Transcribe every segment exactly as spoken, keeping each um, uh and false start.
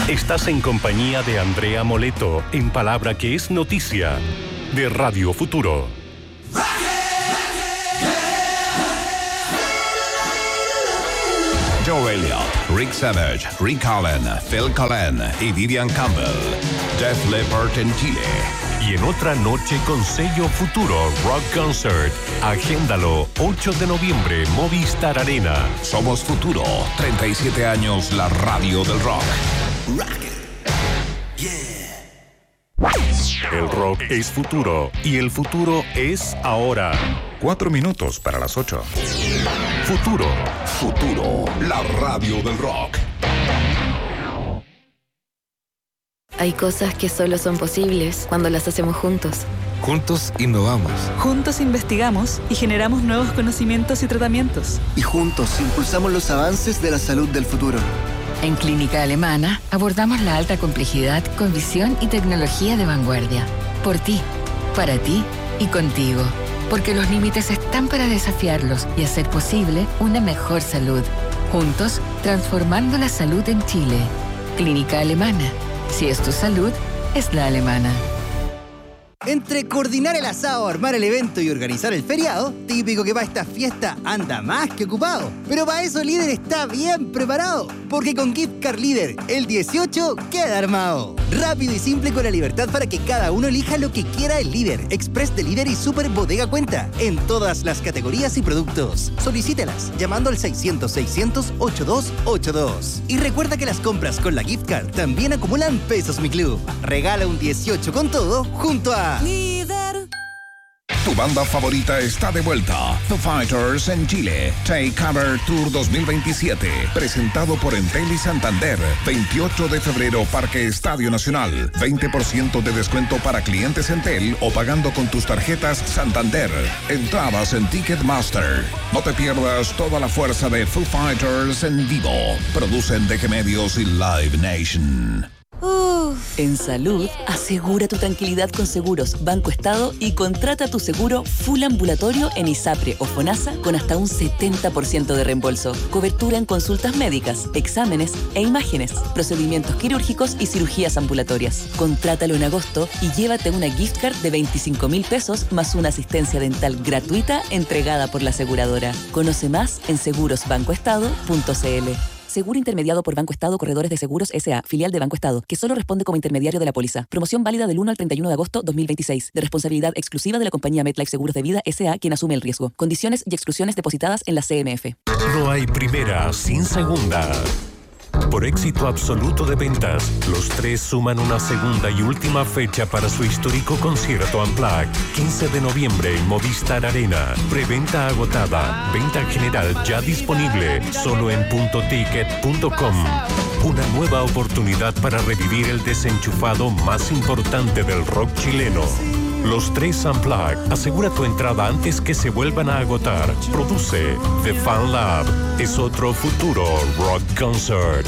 Estás en compañía de Andrea Moleto, en Palabra que es Noticia, de Radio Futuro. Joe Elliott, Rick Savage, Rick Allen, Phil Collen y Vivian Campbell. Def Leppard en Chile. Y en otra noche con sello Futuro Rock Concert. Agéndalo, ocho de noviembre, Movistar Arena. Somos Futuro, treinta y siete años, la radio del rock. Rock it. Yeah. El rock es futuro y el futuro es ahora. Cuatro minutos para las ocho. Futuro. Futuro, la radio del rock. Hay cosas que solo son posibles cuando las hacemos juntos. Juntos innovamos. Juntos investigamos y generamos nuevos conocimientos y tratamientos. Y juntos impulsamos los avances de la salud del futuro. En Clínica Alemana abordamos la alta complejidad con visión y tecnología de vanguardia. Por ti, para ti y contigo. Porque los límites están para desafiarlos y hacer posible una mejor salud. Juntos, transformando la salud en Chile. Clínica Alemana. Si es tu salud, es la alemana. Entre coordinar el asado, armar el evento y organizar el feriado, típico que para esta fiesta anda más que ocupado. Pero para eso Líder está bien preparado, porque con Gift Card Líder, el dieciocho queda armado. Rápido y simple con la libertad para que cada uno elija lo que quiera el Líder, Express de Líder y Super Bodega Cuenta, en todas las categorías y productos. Solicítelas llamando al seiscientos, seiscientos, ochenta y dos ochenta y dos. Y recuerda que las compras con la Gift Card también acumulan pesos Mi Club. Regala un dieciocho con todo junto a Líder. Tu banda favorita está de vuelta. Foo Fighters en Chile. Take Cover Tour dos mil veintisiete. Presentado por Entel y Santander. veintiocho de febrero, Parque Estadio Nacional. veinte por ciento de descuento para clientes Entel o pagando con tus tarjetas Santander. Entradas en Ticketmaster. No te pierdas toda la fuerza de Foo Fighters en vivo. Producen D G Medios y Live Nation. Uf. En salud, asegura tu tranquilidad con Seguros Banco Estado y contrata tu seguro full ambulatorio en ISAPRE o FONASA con hasta un setenta por ciento de reembolso. Cobertura en consultas médicas, exámenes e imágenes, procedimientos quirúrgicos y cirugías ambulatorias. Contrátalo en agosto y llévate una gift card de veinticinco mil pesos más una asistencia dental gratuita entregada por la aseguradora. Conoce más en seguros banco estado punto c l. Seguro intermediado por Banco Estado Corredores de Seguros S A, filial de Banco Estado, que solo responde como intermediario de la póliza. Promoción válida del uno al treinta y uno de agosto dos mil veintiséis. De responsabilidad exclusiva de la compañía MetLife Seguros de Vida S A, quien asume el riesgo. Condiciones y exclusiones depositadas en la C M F. No hay primera sin segunda. Por éxito absoluto de ventas, los tres suman una segunda y última fecha para su histórico concierto Unplugged. quince de noviembre en Movistar Arena. Preventa agotada. Venta general ya disponible. Solo en punto ticket punto com. Una nueva oportunidad para revivir el desenchufado más importante del rock chileno. Los tres Unplugged. Asegura tu entrada antes que se vuelvan a agotar. Produce The Fan Lab. Es otro futuro rock concert.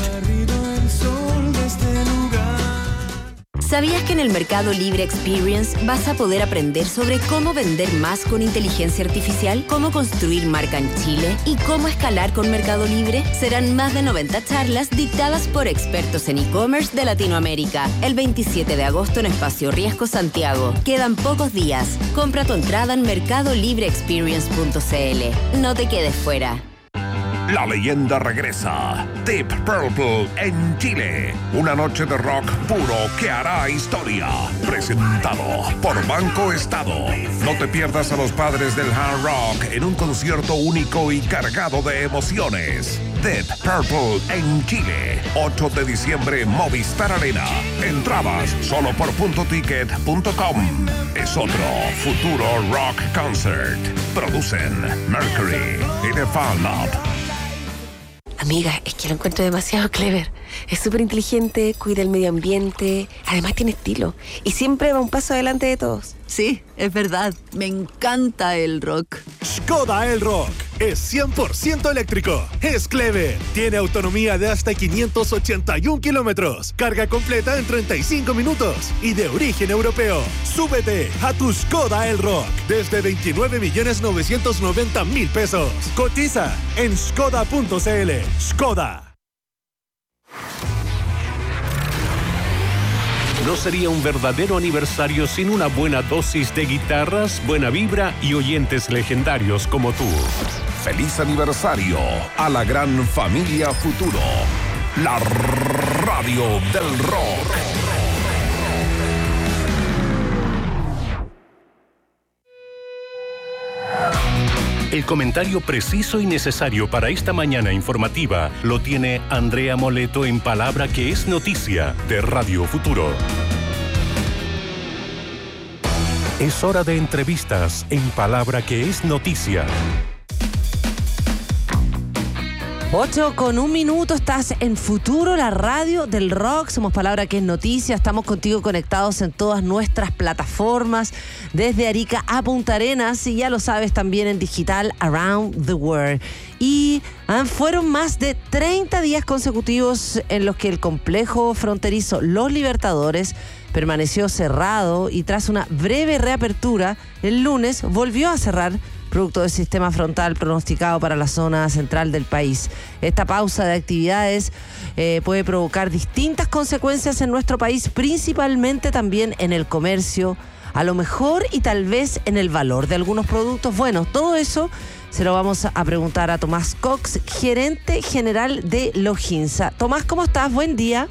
¿Sabías que en el Mercado Libre Experience vas a poder aprender sobre cómo vender más con inteligencia artificial, cómo construir marca en Chile y cómo escalar con Mercado Libre? Serán más de noventa charlas dictadas por expertos en e-commerce de Latinoamérica. El veintisiete de agosto en Espacio Riesgo, Santiago. Quedan pocos días. Compra tu entrada en mercado libre experience punto c l. No te quedes fuera. La leyenda regresa. Deep Purple en Chile. Una noche de rock puro que hará historia. Presentado por Banco Estado. No te pierdas a los padres del hard rock en un concierto único y cargado de emociones. Deep Purple en Chile. ocho de diciembre, Movistar Arena. Entradas solo por punto ticket punto com. Es otro futuro rock concert. Producen Mercury y The Fan Lab. Amiga, es que lo encuentro demasiado clever. Es súper inteligente, cuida el medio ambiente, además tiene estilo y siempre va un paso adelante de todos. Sí, es verdad. Me encanta el rock. Skoda Elrock es cien por ciento eléctrico. Es clever. Tiene autonomía de hasta quinientos ochenta y uno kilómetros. Carga completa en treinta y cinco minutos. Y de origen europeo. Súbete a tu Skoda Elrock desde veintinueve millones novecientos noventa mil pesos. Cotiza en skoda punto c l. Skoda. No sería un verdadero aniversario sin una buena dosis de guitarras, buena vibra y oyentes legendarios como tú. Feliz aniversario a la gran familia Futuro, la radio del rock. El comentario preciso y necesario para esta mañana informativa lo tiene Andrea Moleto en Palabra que es Noticia de Radio Futuro. Es hora de entrevistas en Palabra que es Noticia. ocho con un minuto, estás en Futuro, la radio del rock. Somos Palabra que es Noticia. Estamos contigo conectados en todas nuestras plataformas, desde Arica a Punta Arenas, y ya lo sabes, también en digital around the world. Y ah, fueron más de treinta días consecutivos en los que el complejo fronterizo Los Libertadores permaneció cerrado, y tras una breve reapertura, el lunes volvió a cerrar producto del sistema frontal pronosticado para la zona central del país. Esta pausa de actividades eh, puede provocar distintas consecuencias en nuestro país, principalmente también en el comercio, a lo mejor y tal vez en el valor de algunos productos. Bueno, todo eso se lo vamos a preguntar a Tomás Cox, gerente general de Loginsa. Tomás, ¿cómo estás? Buen día.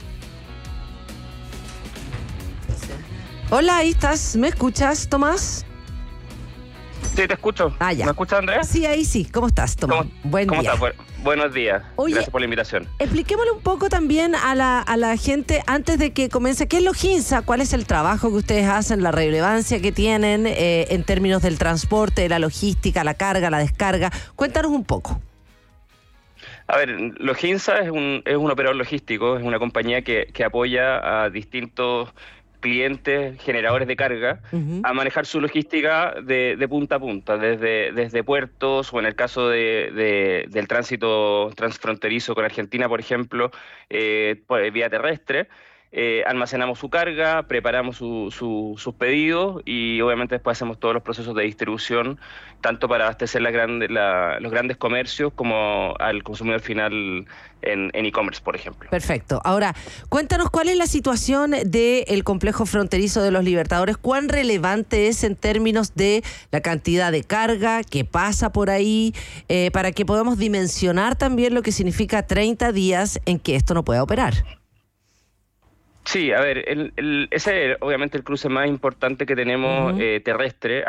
Hola, ahí estás. ¿Me escuchas, Tomás? Sí, te escucho. Ah, ya. ¿Me escuchas, Andrea? Sí, ahí sí. ¿Cómo estás, Tomás? ¿Cómo, Buen ¿cómo día. estás? Bueno, buenos días. Oye, gracias por la invitación. Expliquémosle un poco también a la, a la gente, antes de que comience, ¿qué es Loginsa? ¿Cuál es el trabajo que ustedes hacen, la relevancia que tienen eh, en términos del transporte, la logística, la carga, la descarga? Cuéntanos un poco. A ver, Loginsa es un, es un operador logístico, es una compañía que, que apoya a distintos clientes, generadores de carga, uh-huh. a manejar su logística de, de punta a punta, desde, desde puertos, o en el caso de, de, del tránsito transfronterizo con Argentina, por ejemplo, eh, por vía terrestre. Eh, almacenamos su carga, preparamos su, su, sus pedidos, y obviamente después hacemos todos los procesos de distribución, tanto para abastecer la grande, la, los grandes comercios como al consumidor final en, en e-commerce, por ejemplo. Perfecto. Ahora, cuéntanos cuál es la situación del complejo fronterizo de Los Libertadores, cuán relevante es en términos de la cantidad de carga que pasa por ahí, eh, para que podamos dimensionar también lo que significa treinta días en que esto no pueda operar. Sí, a ver, el, el, ese es obviamente el cruce más importante que tenemos uh-huh. eh, terrestre.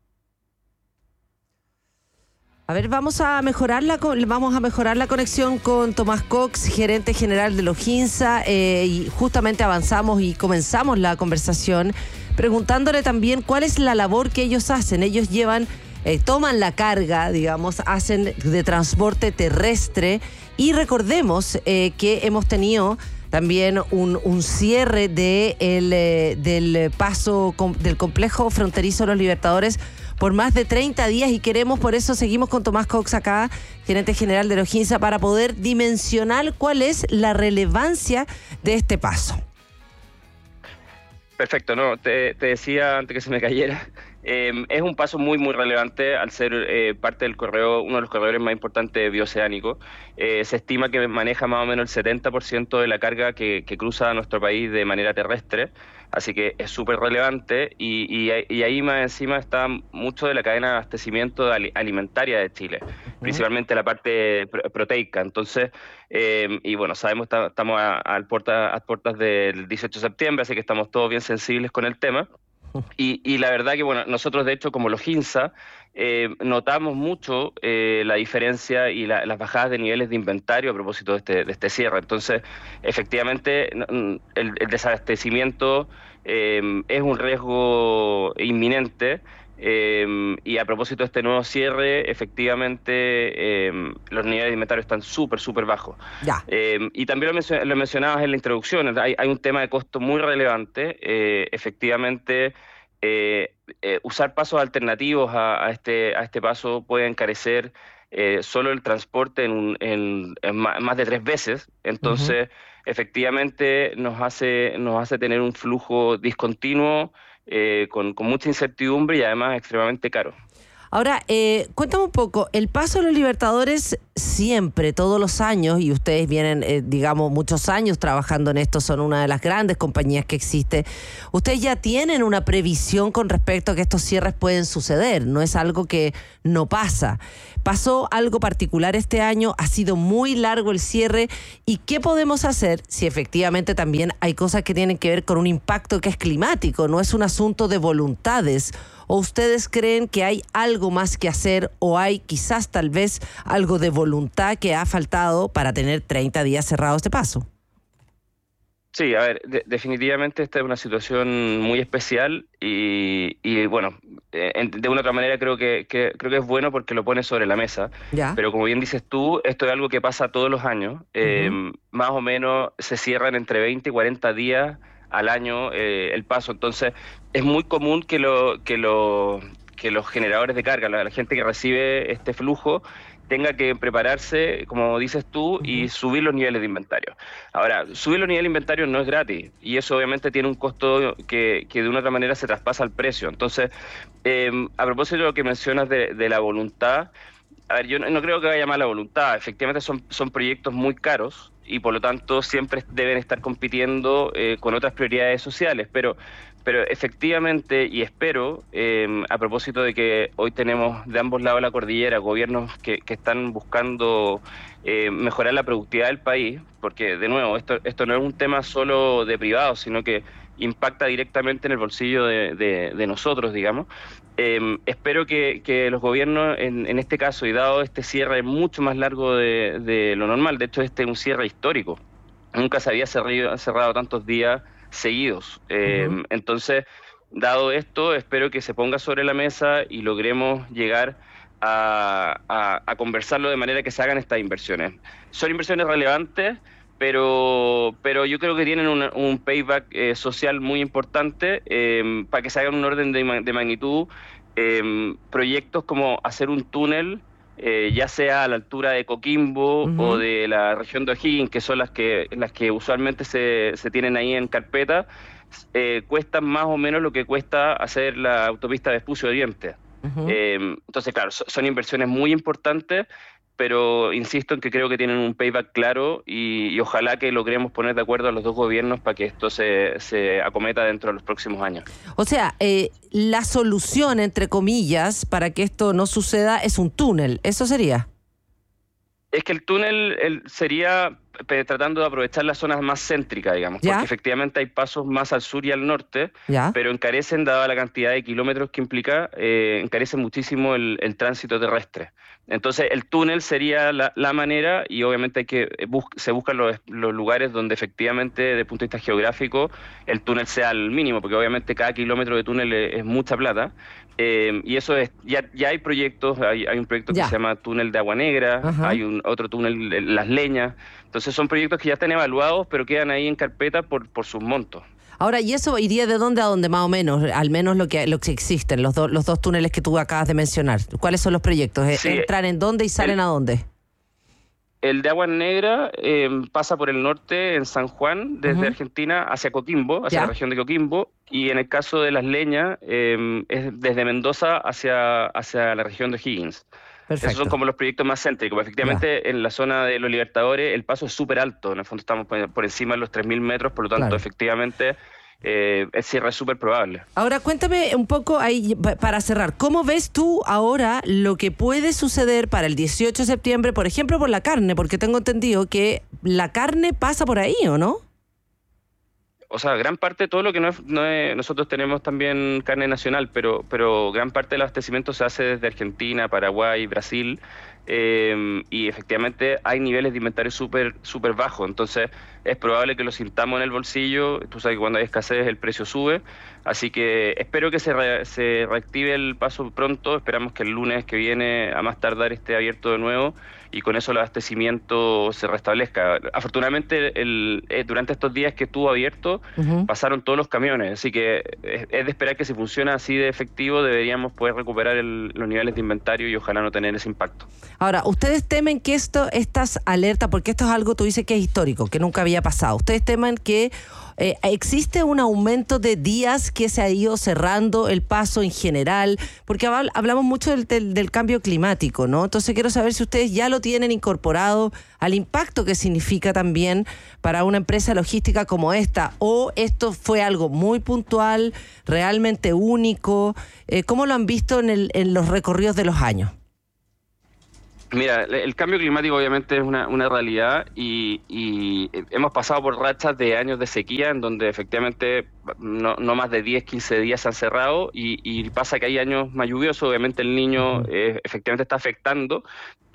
A ver, vamos a mejorar la vamos a mejorar la conexión con Tomás Cox, gerente general de Loginsa, eh, y justamente avanzamos y comenzamos la conversación preguntándole también cuál es la labor que ellos hacen. Ellos llevan, eh, toman la carga, digamos, hacen de transporte terrestre, y recordemos eh, que hemos tenido también un, un cierre de el, eh, del paso com, del complejo fronterizo Los Libertadores por más de treinta días, y queremos, por eso seguimos con Tomás Cox acá, gerente general de Loginsa, para poder dimensionar cuál es la relevancia de este paso. Perfecto, no, te, te decía antes que se me cayera, eh, es un paso muy muy relevante al ser eh, parte del correo, uno de los corredores más importantes bioceánicos. Eh, se estima que maneja más o menos el setenta por ciento de la carga que, que cruza nuestro país de manera terrestre, así que es súper relevante, y, y, y ahí más encima está mucho de la cadena de abastecimiento alimentaria de Chile, uh-huh. principalmente la parte proteica. Entonces, eh, y bueno, sabemos que estamos a, a, puerta, a puertas del dieciocho de septiembre, así que estamos todos bien sensibles con el tema. Y, y la verdad que, bueno, nosotros de hecho como Loginsa eh, notamos mucho eh, la diferencia y la, las bajadas de niveles de inventario a propósito de este, de este cierre. Entonces, efectivamente, el, el desabastecimiento eh, es un riesgo inminente. Eh, y a propósito de este nuevo cierre, efectivamente eh, los niveles de inventario están súper, súper bajos. Ya. Eh, y también lo, menc- lo mencionabas en la introducción, hay, hay un tema de costo muy relevante. Eh, efectivamente, eh, eh, usar pasos alternativos a, a, este, a este paso puede encarecer eh, solo el transporte en, un, en, en más de tres veces. Entonces, uh-huh. efectivamente, nos hace, nos hace tener un flujo discontinuo, Eh, con, con mucha incertidumbre y además extremadamente caro. Ahora, eh, cuéntame un poco, el paso de los Libertadores siempre, todos los años, y ustedes vienen, eh, digamos, muchos años trabajando en esto, son una de las grandes compañías que existe. Ustedes ya tienen una previsión con respecto a que estos cierres pueden suceder, no es algo que no pasa. Pasó algo particular este año, ha sido muy largo el cierre, ¿y qué podemos hacer si efectivamente también hay cosas que tienen que ver con un impacto que es climático, no es un asunto de voluntades? ¿O ustedes creen que hay algo más que hacer o hay quizás tal vez algo de voluntad que ha faltado para tener treinta días cerrado este paso? Sí, a ver, de, definitivamente esta es una situación muy especial y, y bueno, eh, de una otra manera creo que, que creo que es bueno porque lo pone sobre la mesa. Ya. Pero como bien dices tú, esto es algo que pasa todos los años. Eh, uh-huh. Más o menos se cierran entre veinte y cuarenta días al año eh, el paso. Entonces es muy común que, lo, que, lo, que los generadores de carga, la, la gente que recibe este flujo, tenga que prepararse, como dices tú, y subir los niveles de inventario. Ahora, subir los niveles de inventario no es gratis, y eso obviamente tiene un costo que, que de una otra manera se traspasa al precio. Entonces, eh, a propósito de lo que mencionas de, de la voluntad, a ver, yo no, no creo que vaya mal la voluntad. Efectivamente son, son proyectos muy caros, y por lo tanto siempre deben estar compitiendo eh, con otras prioridades sociales, pero pero efectivamente, y espero, eh, a propósito de que hoy tenemos de ambos lados de la cordillera gobiernos que, que están buscando eh, mejorar la productividad del país, porque de nuevo, esto, esto no es un tema solo de privados, sino que impacta directamente en el bolsillo de, de, de nosotros, digamos. Eh, espero que, que los gobiernos, en, en este caso, y dado este cierre mucho más largo de, de lo normal, de hecho este es un cierre histórico, nunca se había cerrado, cerrado tantos días seguidos. Eh, uh-huh. Entonces, dado esto, espero que se ponga sobre la mesa y logremos llegar a, a, a conversarlo de manera que se hagan estas inversiones. Son inversiones relevantes, pero pero yo creo que tienen una, un payback eh, social muy importante eh, para que se hagan un orden de, de magnitud. Eh, proyectos como hacer un túnel, Eh, ya sea a la altura de Coquimbo uh-huh. o de la región de O'Higgins, que son las que las que usualmente se, se tienen ahí en carpeta, eh, cuestan más o menos lo que cuesta hacer la autopista Vespucio Oriente. Uh-huh. Eh, entonces, claro, so, son inversiones muy importantes, pero insisto en que creo que tienen un payback claro y, y ojalá que logremos poner de acuerdo a los dos gobiernos para que esto se, se acometa dentro de los próximos años. O sea, eh, la solución, entre comillas, para que esto no suceda es un túnel, ¿eso sería? Es que el túnel el, sería tratando de aprovechar las zonas más céntricas, digamos, ¿Ya? Porque efectivamente hay pasos más al sur y al norte, ¿Ya? Pero encarecen, dada la cantidad de kilómetros que implica, eh, encarecen muchísimo el, el tránsito terrestre. Entonces el túnel sería la, la manera, y obviamente hay que bus- se buscan los, los lugares donde efectivamente, desde el punto de vista geográfico, el túnel sea el mínimo, porque obviamente cada kilómetro de túnel es, es mucha plata. Eh, y eso es, ya, ya hay proyectos, hay, hay un proyecto ya. que se llama Túnel de Agua Negra, Ajá. hay un otro túnel, Las Leñas. Entonces son proyectos que ya están evaluados, pero quedan ahí en carpeta por, por sus montos. Ahora, ¿y eso iría de dónde a dónde más o menos? Al menos lo que lo que existen, los, do, los dos túneles que tú acabas de mencionar. ¿Cuáles son los proyectos? Sí, ¿Entrar en dónde y salen el, a dónde? El de Agua Negra eh, pasa por el norte en San Juan, desde uh-huh. Argentina hacia Coquimbo, hacia ¿Ya? La región de Coquimbo, y en el caso de Las Leñas eh, es desde Mendoza hacia, hacia la región de O'Higgins. Perfecto. Esos son como los proyectos más céntricos. Efectivamente, ya. En la zona de los Libertadores el paso es súper alto. En el fondo estamos por encima de los tres mil metros, por lo tanto, claro. efectivamente, eh, el cierre es súper probable. Ahora, cuéntame un poco, ahí para cerrar, ¿cómo ves tú ahora lo que puede suceder para el dieciocho de septiembre, por ejemplo, por la carne? Porque tengo entendido que la carne pasa por ahí, ¿o no? O sea, gran parte de todo lo que no es, no es, nosotros tenemos también carne nacional, pero pero gran parte del abastecimiento se hace desde Argentina, Paraguay, Brasil, eh, y efectivamente hay niveles de inventario súper súper bajos, entonces es probable que lo sintamos en el bolsillo. Tú sabes que cuando hay escasez el precio sube, así que espero que se, re, se reactive el paso pronto. Esperamos que el lunes que viene a más tardar esté abierto de nuevo y con eso el abastecimiento se restablezca. Afortunadamente el, eh, durante estos días que estuvo abierto uh-huh. pasaron todos los camiones, así que es, es de esperar que si funciona así de efectivo deberíamos poder recuperar el, los niveles de inventario y ojalá no tener ese impacto. Ahora, ¿ustedes temen que esto, estas alertas, porque esto es algo, tú dices que es histórico, que nunca había pasado, ustedes temen que Eh, ¿Existe un aumento de días que se ha ido cerrando el paso en general? Porque habl- hablamos mucho del, del, del cambio climático, ¿no? Entonces quiero saber si ustedes ya lo tienen incorporado al impacto que significa también para una empresa logística como esta, o esto fue algo muy puntual, realmente único. Eh, ¿Cómo lo han visto en, el, en los recorridos de los años? Mira, el cambio climático obviamente es una, una realidad y, y hemos pasado por rachas de años de sequía en donde efectivamente no, no más de diez, quince días se han cerrado y, y pasa que hay años más lluviosos, obviamente el Niño eh, efectivamente está afectando.